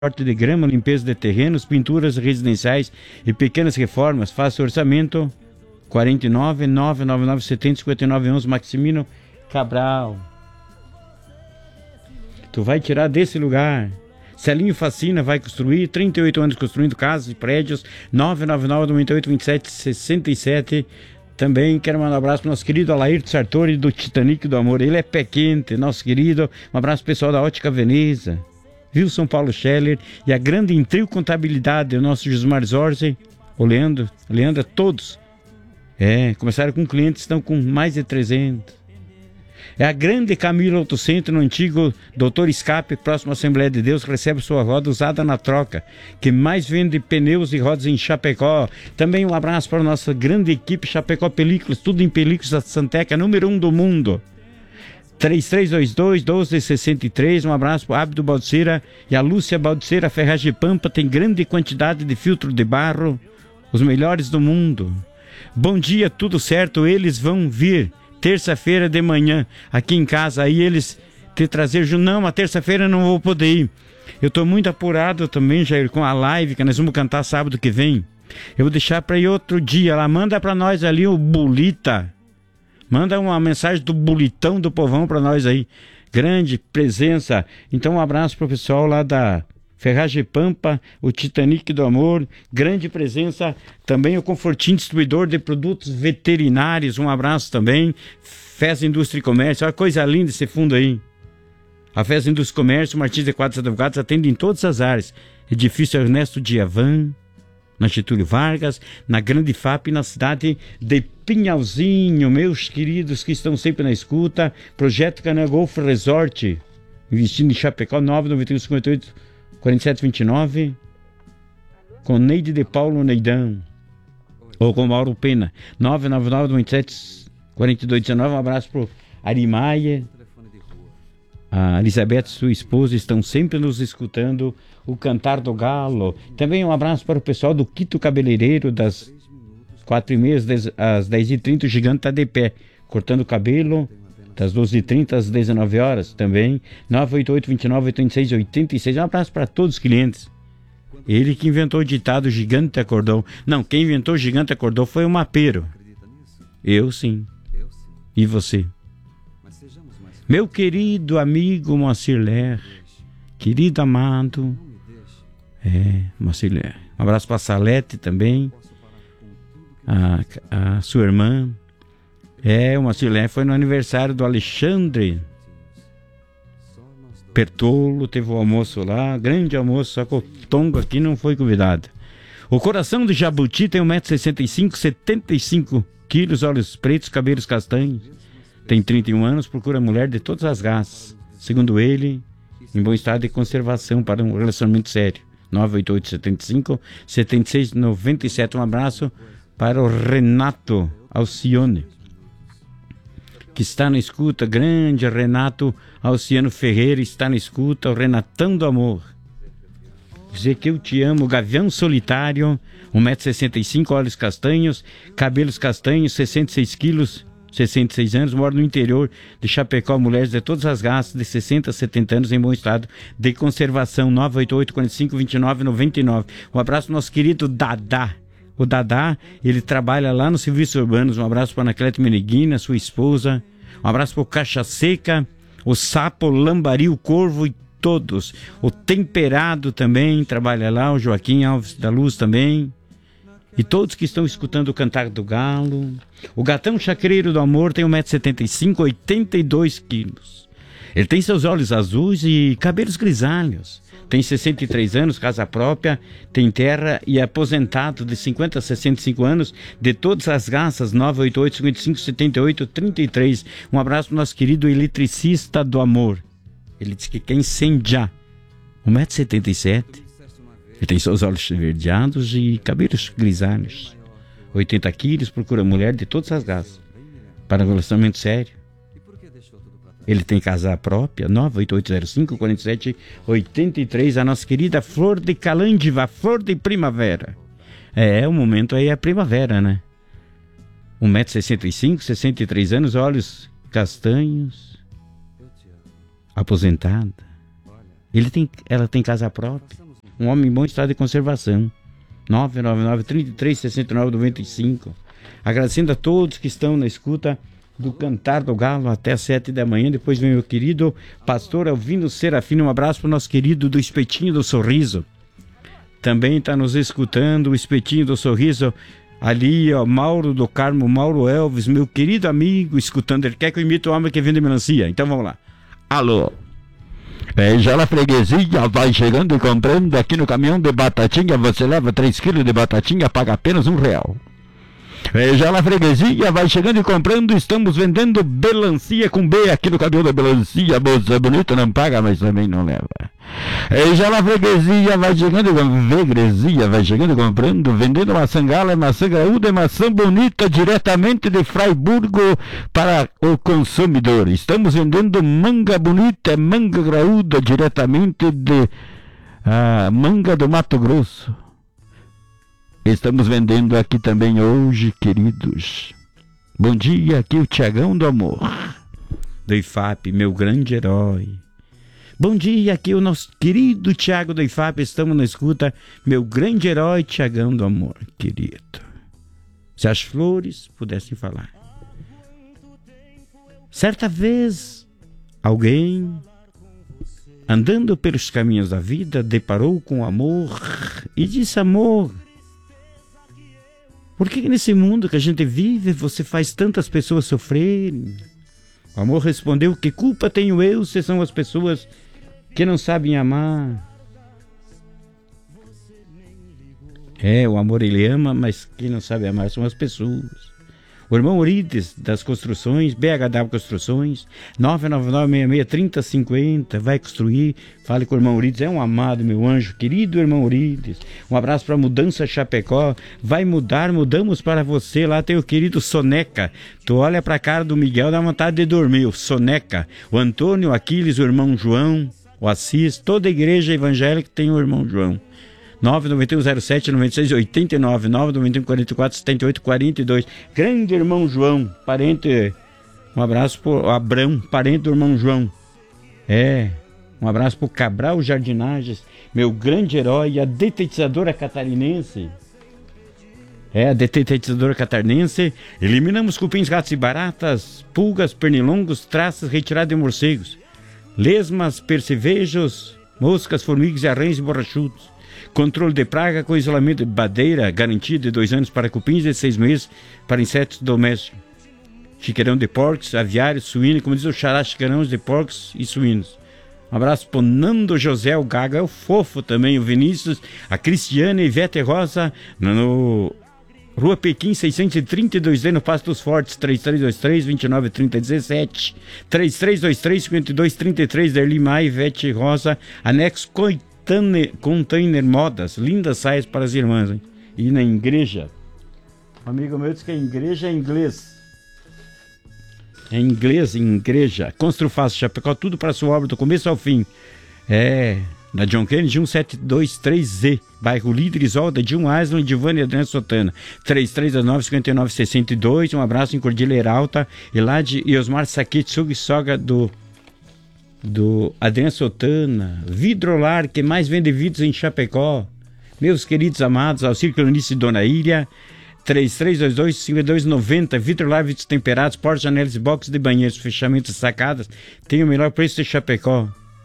corte de grama, limpeza de terrenos, pinturas residenciais e pequenas reformas. Faça orçamento 49 999 70 59 11. Maximino Cabral. Tu vai tirar desse lugar. Celinho Facina vai construir, 38 anos construindo casas e prédios, 999 98 27 67. Também quero mandar um abraço para o nosso querido Alair Sartori do Titanic do Amor. Ele é pé quente, nosso querido. Um abraço pessoal da Ótica Veneza, Wilson Paulo Scheller e a grande Intrio Contabilidade, o nosso Gismar Zorzi, o Leandro, todos. Começaram com clientes, estão com mais de 300. É a grande Camila Autocentro, no antigo Doutor Escape, próximo à Assembleia de Deus, recebe sua roda usada na troca, que mais vende pneus e rodas em Chapecó. Também um abraço para a nossa grande equipe Chapecó Películas, tudo em películas da Santeca, número 1 do mundo. 3322-1263, um abraço para o Abdo Baldeira e a Lúcia Baldeira. Ferragem Pampa tem grande quantidade de filtro de barro, os melhores do mundo. Bom dia, tudo certo, eles vão vir terça-feira de manhã aqui em casa, aí eles te trazer junto. Não, mas terça-feira não vou poder ir. Eu tô muito apurado também, Jair, com a live que nós vamos cantar sábado que vem. Eu vou deixar para ir outro dia lá. Manda para nós ali o Bulita. Manda uma mensagem do Bulitão do Povão para nós aí. Grande presença. Então um abraço pro pessoal lá da Ferragem Pampa, o Titanic do Amor, grande presença. Também o Confortinho, distribuidor de produtos veterinários, um abraço também. Fez Indústria e Comércio, olha que coisa linda esse fundo aí. A Fez Indústria e Comércio, Martins de Quadros Advogados, atende em todas as áreas. Edifício Ernesto Djavan, na Getúlio Vargas, na Grande FAP, na cidade de Pinhalzinho. Meus queridos que estão sempre na escuta, Projeto Cana Golf Resort, investindo em Chapecó, 99158 4729, com Neide de Paulo Neidão, ou com Mauro Pena, 999-27-4219. Um abraço pro Ari Maia, a Elizabeth, sua esposa, estão sempre nos escutando, o Cantar do Galo. Também um abraço para o pessoal do Quito Cabeleireiro, das 4h30 às 10h30, o Gigante está de pé, cortando o cabelo, das 12h30 às 19 horas também, 988-29-86-86. Um abraço para todos os clientes. Ele que inventou o ditado Gigante acordou. Não, quem inventou o Gigante acordou foi o Mapeiro. Eu sim. E você? Meu querido amigo Moacir Ler, querido amado, Moacir Ler. Um abraço para a Salete também, a sua irmã. O Moacir Ler foi no aniversário do Alexandre Pertolo, teve o almoço lá, grande almoço, só que o Tongo aqui não foi convidado. O Coração do Jabuti tem 1,65 m, 75 quilos, olhos pretos, cabelos castanhos, tem 31 anos, procura mulher de todas as raças, segundo ele, em bom estado de conservação para um relacionamento sério. 988-75-7697. Um abraço para o Renato Alcione, que está na escuta. Grande Renato Alciano Ferreira está na escuta. O Renatão do Amor. Dizer que eu te amo. Gavião Solitário, 1,65 m, olhos castanhos, cabelos castanhos, 66 quilos, 66 anos, mora no interior de Chapecó. Mulheres de todas as raças, de 60 a 70 anos, em bom estado de conservação. 988-45-29-99. Um abraço ao nosso querido Dadá. O Dadá, ele trabalha lá no Serviços Urbanos. Um abraço para a Anaclete Meneghina, sua esposa. Um abraço para o Caixa Seca, o Sapo, o Lambari, o Corvo e todos. O Temperado também trabalha lá, o Joaquim Alves da Luz também. E todos que estão escutando o Cantar do Galo. O Gatão Chacreiro do Amor tem 1,75 m, 82 quilos. Ele tem seus olhos azuis e cabelos grisalhos. Tem 63 anos, casa própria, tem terra e é aposentado de 50 a 65 anos, de todas as raças. 988-55-78-33. Um abraço para o nosso querido eletricista do amor. Ele diz que quer incendiar. 1,77 m. Ele tem seus olhos esverdeados e cabelos grisalhos. 80 quilos, procura mulher de todas as raças para um relacionamento sério. Ele tem casa própria, 98805-4783. A nossa querida Flor de Calândiva, Flor de Primavera. O momento aí é a primavera, né? 1,65 m, 63 anos, olhos castanhos, aposentada. Ela tem casa própria. um homem em bom estado de conservação. 999-33-69-95. Agradecendo a todos que estão na escuta do Cantar do Galo até às 7 da manhã. Depois vem meu querido pastor Alvino Serafino. Um abraço para o nosso querido do Espetinho do Sorriso. Também está nos escutando o Espetinho do Sorriso. Ali, ó, Mauro do Carmo, Mauro Elvis, meu querido amigo, escutando. Ele quer que eu imite o homem que vende melancia. Então vamos lá. Alô. Já na freguesia, vai chegando e comprando aqui no caminhão de batatinha. Você leva 3 quilos de batatinha, paga apenas R$1. Já na freguesia, vai chegando e comprando. Estamos vendendo melancia com B aqui no caminhão da melancia. Moça bonita, não paga, mas também não leva. Já na freguesia, vai chegando e comprando, vendendo maçã gala, maçã graúda e maçã bonita diretamente de Fraiburgo para o consumidor. Estamos vendendo manga bonita, manga graúda diretamente de Manga do Mato Grosso. Estamos vendendo aqui também hoje, queridos. Bom dia, aqui o Tiagão do Amor, do IFAP, meu grande herói. Bom dia, aqui o nosso querido Tiago do IFAP, estamos na escuta, meu grande herói Tiagão do Amor, querido. Se as flores pudessem falar. Certa vez, alguém, andando pelos caminhos da vida, deparou com o amor e disse: amor, por que nesse mundo que a gente vive você faz tantas pessoas sofrerem? O amor respondeu: que culpa tenho eu se são as pessoas que não sabem amar? O amor ele ama, mas quem não sabe amar são as pessoas. O irmão Urides das Construções, BHW Construções, 999-66-3050, vai construir. Fale com o irmão Urides, é um amado, meu anjo, querido irmão Urides. Um abraço para a Mudança Chapecó, vai mudar, mudamos para você. Lá tem o querido Soneca, tu olha para a cara do Miguel, dá vontade de dormir. O Soneca, o Antônio, o Aquiles, o irmão João, o Assis, toda a igreja evangélica tem o irmão João. 99107-9689, 99144-7842. Grande irmão João, parente, um abraço pro Abrão, parente do irmão João. Um abraço pro Cabral Jardinagens, meu grande herói, a detetizadora catarinense. A detetizadora catarinense. Eliminamos cupins, ratos e baratas, pulgas, pernilongos, traças, retirada de morcegos, lesmas, percevejos, moscas, formigas, arranhas e borrachudos. Controle de praga com isolamento de madeira, garantia de 2 anos para cupins e 6 meses para insetos domésticos. Chiqueirão de porcos, aviários, suínos, como diz o xará, chiqueirões de porcos e suínos. Um abraço pro Nando José, o Gaga, é o fofo também, o Vinícius, a Cristiane, Ivete Rosa, no Rua Pequim 632D, no Passo dos Fortes, 3323-293017, 3323-5233, Derli Maia, Ivete Rosa, anexo Container Modas, lindas saias para as irmãs, hein? E na igreja, um amigo meu disse que a igreja é inglês. É inglês, em igreja. Construfácil Chapecó, tudo para sua obra do começo ao fim. Na John Kennedy 1723Z, bairro Líderes, da Dilma Aslan, Divane e Adriana Sotana, 3329-5962. Um abraço em Cordilheira Alta, e lá de Osmar Saquete, sogra do Adriana Sotana. Vidrolar, que mais vende vidros em Chapecó. Meus queridos amados, Alcir Clonice e Dona Ilha, 3322-5290. Vidrolar, vidros temperados, portas, janelas e boxes de banheiros, fechamentos e sacadas. Tem o melhor preço de Chapecó.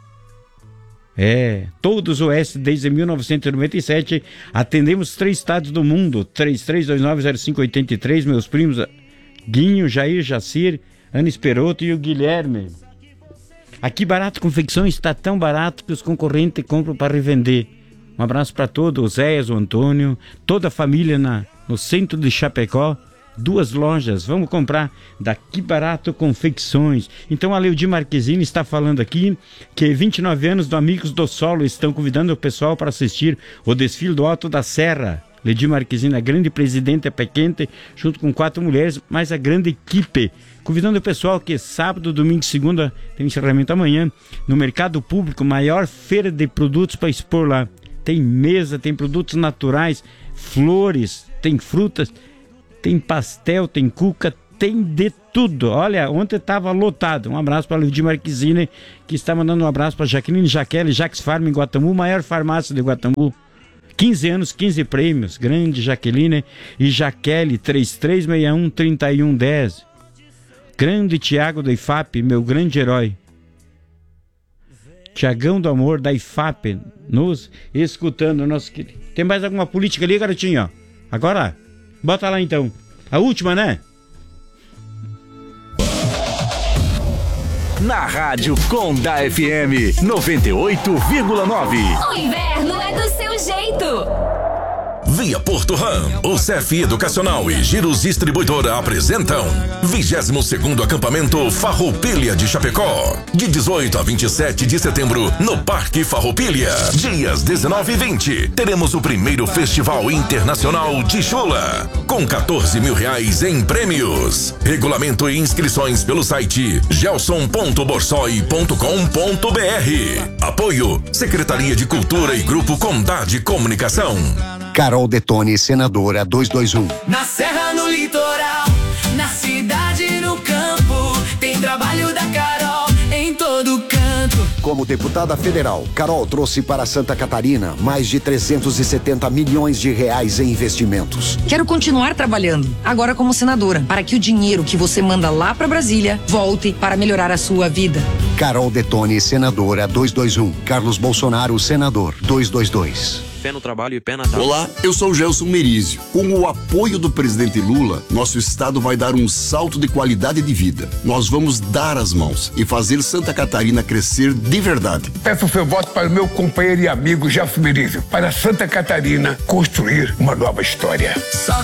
Todos os oeste desde 1997. Atendemos 3 estados do mundo. 3329-0583. Meus primos Guinho, Jair, Jacir, Ana Esperoto e o Guilherme. Aqui Barato Confecções está tão barato que os concorrentes compram para revender. Um abraço para todos, o Zéias, o Antônio, toda a família no centro de Chapecó. 2 lojas, vamos comprar daqui Barato Confecções. Então a Leudi Marquezine está falando aqui que 29 anos do Amigos do Solo estão convidando o pessoal para assistir o desfile do Alto da Serra. Leudi Marquezine, a grande presidente pequente, junto com 4 mulheres, mais a grande equipe. Convidando o pessoal que sábado, domingo e segunda, tem encerramento amanhã, no Mercado Público, maior feira de produtos para expor lá. Tem mesa, tem produtos naturais, flores, tem frutas, tem pastel, tem cuca, tem de tudo. Olha, ontem estava lotado. Um abraço para o Luiz Marquezine, que está mandando um abraço para Jaqueline Jaqueline, Jax Farm em Guatamu, maior farmácia de Guatamu. 15 anos, 15 prêmios. Grande Jaqueline e Jaqueline, 3361-3110. Grande Tiago da IFAP, meu grande herói. Tiagão do Amor da IFAP, nos escutando. Nosso querido. Tem mais alguma política ali, garotinho? Agora, bota lá então. A última, né? Na Rádio Conda FM 98,9. O inverno é do seu jeito. Via Porto Ram, o CEF Educacional e Giros Distribuidora apresentam 22º acampamento Farroupilha de Chapecó, de 18 a 27 de setembro, no Parque Farroupilha. Dias 19 e 20, teremos o primeiro Festival Internacional de Chula, com 14 mil reais em prêmios. Regulamento e inscrições pelo site gelson.borsoi.com.br. Apoio Secretaria de Cultura e Grupo Condade Comunicação. Carol Detone, senadora 221. Na serra, no litoral, na cidade, no campo, tem trabalho da Carol em todo canto. Como deputada federal, Carol trouxe para Santa Catarina mais de 370 milhões de reais em investimentos. Quero continuar trabalhando, agora como senadora, para que o dinheiro que você manda lá para Brasília volte para melhorar a sua vida. Carol Detone, senadora 221. Carlos Bolsonaro, senador 222. Pé no trabalho e pé na tábua. Olá, eu sou o Gelson Merizio. Com o apoio do presidente Lula, nosso estado vai dar um salto de qualidade de vida. Nós vamos dar as mãos e fazer Santa Catarina crescer de verdade. Peço o seu voto para o meu companheiro e amigo Gelson Merizio, para Santa Catarina construir uma nova história. Só